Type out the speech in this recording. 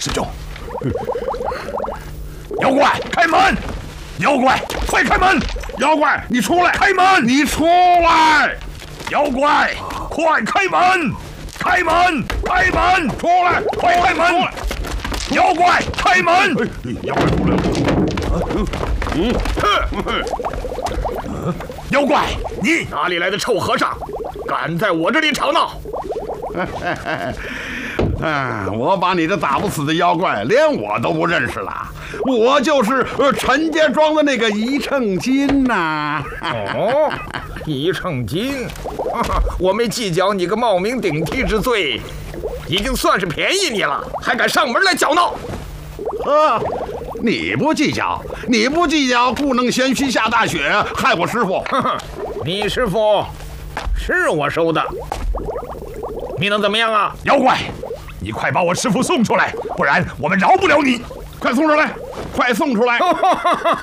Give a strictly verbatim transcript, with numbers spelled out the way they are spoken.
师兄。妖怪，开门！妖怪，快开门！妖怪，你出来！开门！你出来！妖怪，快开门！开门！开门！出来！快开门！妖怪，开门！妖怪出来了！嗯，妖怪，你哪里来的臭和尚，敢在我这里吵闹？ 哎，我把你这打不死的妖怪，连我都不认识了。我就是呃陈家庄的那个一秤金呐、啊。 哦，一秤金，我没计较你个冒名顶替之罪，已经算是便宜你了，还敢上门来搅闹？ 啊，你不计较，你不计较，故弄玄虚下大雪，害我师傅。 哼哼，你师傅是我收的，你能怎么样啊？ 妖怪，你快把我师傅送出来，不然我们饶不了你！ 快送出来！快送出来！